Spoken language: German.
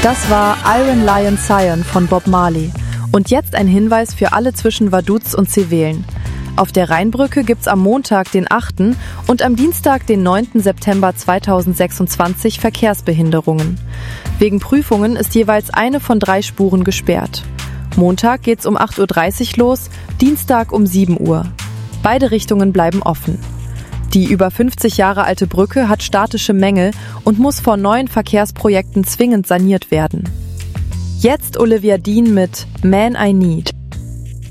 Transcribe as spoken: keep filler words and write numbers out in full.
Das war Iron Lion Sion von Bob Marley. Und jetzt ein Hinweis für alle zwischen Vaduz und Zevelen. Auf der Rheinbrücke gibt's am Montag, den achten und am Dienstag, den neunten September zweitausendsechsundzwanzig Verkehrsbehinderungen. Wegen Prüfungen ist jeweils eine von drei Spuren gesperrt. Montag geht's um acht Uhr dreißig los, Dienstag um sieben Uhr. Beide Richtungen bleiben offen. Die über fünfzig Jahre alte Brücke hat statische Mängel und muss vor neuen Verkehrsprojekten zwingend saniert werden. Jetzt Olivia Dean mit Man I Need.